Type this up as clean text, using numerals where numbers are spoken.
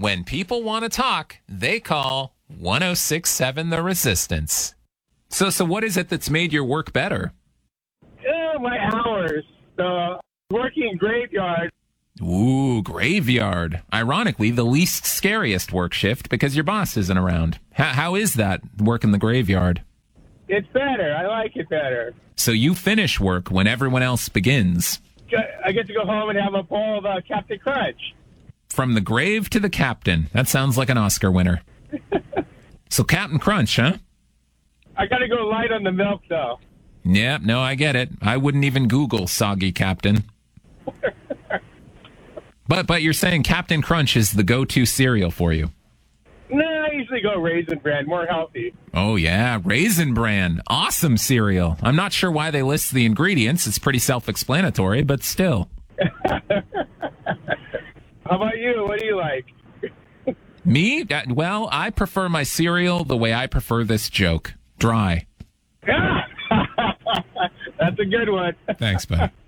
When people want to talk, they call 106.7 The Resistance. So what is it that's made your work better? My hours. Working graveyard. Ooh, graveyard. Ironically, the least scariest work shift because your boss isn't around. How is that, work in the graveyard? It's better. I like it better. So you finish work when everyone else begins. I get to go home and have a bowl of Captain Crunch. From the grave to the captain. That sounds like an Oscar winner. So Captain Crunch, huh? I got to go light on the milk, though. Yeah, no, I get it. I wouldn't even Google soggy captain. But you're saying Captain Crunch is the go-to cereal for you? No, I usually go Raisin Bran, more healthy. Oh, yeah, Raisin Bran. Awesome cereal. I'm not sure why they list the ingredients. It's pretty self-explanatory, but still. How about you? What do you like? Me? Well, I prefer my cereal the way I prefer this joke. Dry. That's a good one. Thanks, bud.